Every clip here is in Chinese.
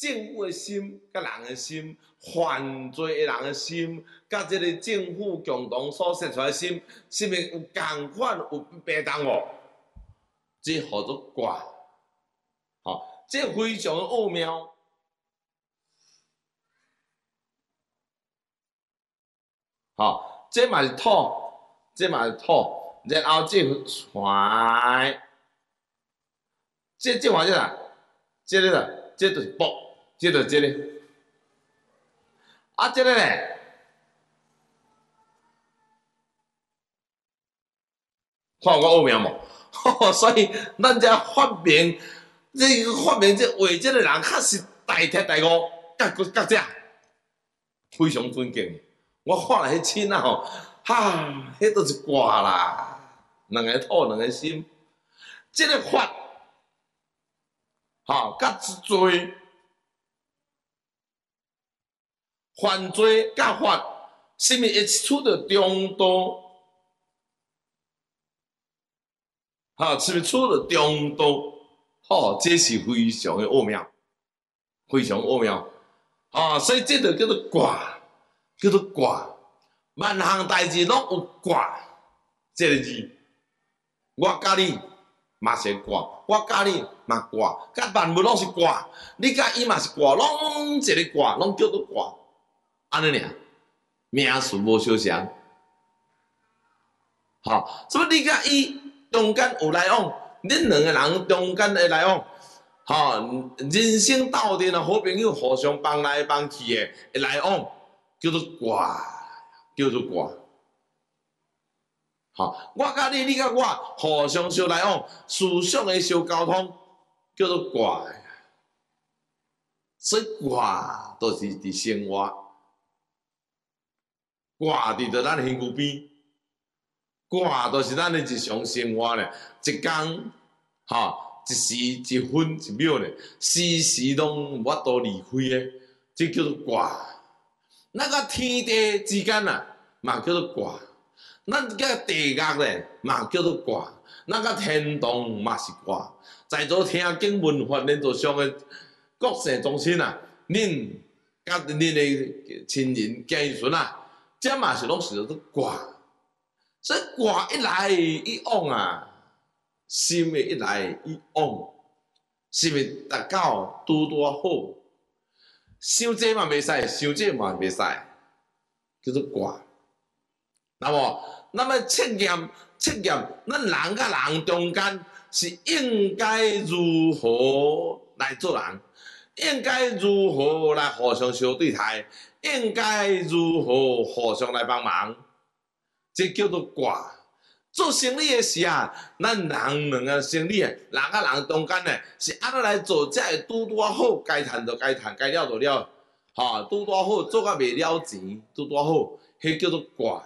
政府的心，甲人的心，犯罪的人的心，甲即个政府共同所设出来的心，是毋是有共款有平等无？这叫做卦，这非常的奥妙。这嘛是土，这嘛是土，然后这船，这换啥？这个啦，这就是木，这就是这个。这个咧，看有我奥妙无？所以咱这发明，这个发明这画这个人，确实大铁大悟，甲这非常尊敬。我看了迄亲啊吼，迄都是卦啦，两个土，两个心，这个法，甲罪，犯罪甲法，是毋是会处到中道？是毋是处到中道？这是非常的奥妙，非常奥妙。所以这就叫做卦。叫做卦，万项代志拢有卦这个字。我甲你嘛是卦，我甲你嘛卦，甲万物拢是卦，你甲伊嘛是卦，拢一个卦，拢叫做卦，安尼尔，名词无相像。所以你甲伊中间有来往，恁两个人中间的来往，人生斗阵啊，好朋友互相帮来帮去的来往。叫做卦，叫做卦。我甲你，你甲我，互相相来往，思想的相沟通，叫做卦。所以卦都是伫生活，卦伫着咱身躯边，卦都是咱的日常生活咧。一天，一时一分一秒咧，时时拢无法度离开的，这叫做卦。咱甲天地之间嘛叫做卦；咱甲地狱咧，嘛叫做卦；咱甲天堂嘛是卦。在座听经文法连座上的各姓宗亲恁甲恁的亲人家孙这嘛是拢是叫做卦。所以卦一来一往心的一来一往，是毋是达到拄好？伤这嘛袂使，伤这嘛袂使，叫做卦。那么测验，咱人甲人中间是应该如何来做人？应该如何来互相相对待？应该如何互相来帮忙？这叫做卦。做生意的时咱人两个生意人甲人中间是安怎来做，才会拄好，该趁就该趁，该了就了，拄好做甲袂了钱，拄好，迄叫做卦。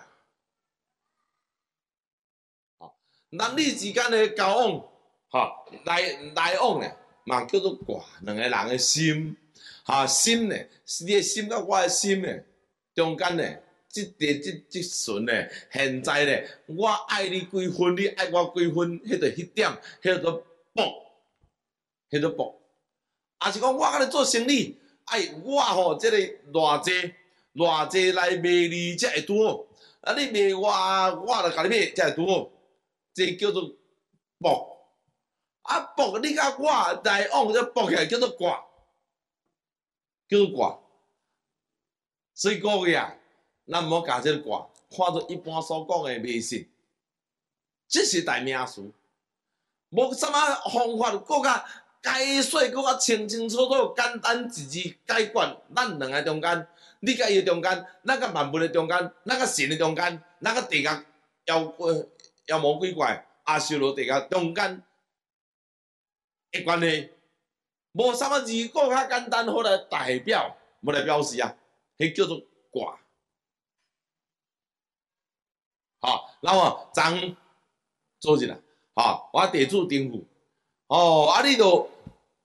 男女之间的交往，来往嘛叫做卦。两个人的心，心你的心甲我的心中间这顺现在我爱你几分，你爱我几分，迄个迄点，迄叫做卜，迄做卜。是讲我甲你做生意，我这个偌济来卖你才会拄好。你卖我就甲你买才会拄好。这叫做卜。卜你甲我来往，这卜起来叫做卦，叫做卦。所以各位咱毋好甲这个卦看作一般所讲的迷信，这是大名词，无什么方法，搁较解说，搁较清清楚楚、简单直接解决咱两个中间，你甲伊的中间，咱甲万物的中间，咱甲神的中间，咱甲地狱妖魔鬼怪、阿修罗地狱中间的关系，无什么字搁较简单好来代表，无来表示迄叫做卦。然后昨做一下，我地主丁府，你就